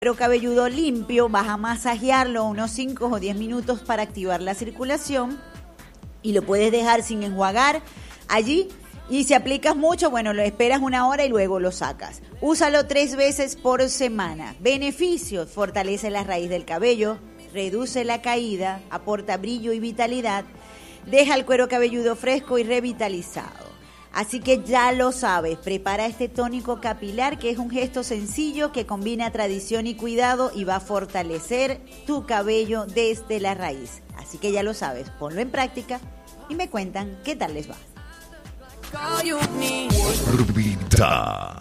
Cuero cabelludo limpio, vas a masajearlo unos 5 o 10 minutos para activar la circulación y lo puedes dejar sin enjuagar allí. Y si aplicas mucho, bueno, lo esperas una hora y luego lo sacas. Úsalo 3 veces por semana. Beneficios: fortalece la raíz del cabello, reduce la caída, aporta brillo y vitalidad, deja el cuero cabelludo fresco y revitalizado. Así que ya lo sabes, prepara este tónico capilar, que es un gesto sencillo que combina tradición y cuidado y va a fortalecer tu cabello desde la raíz. Así que ya lo sabes, ponlo en práctica y me cuentan qué tal les va. Orbita.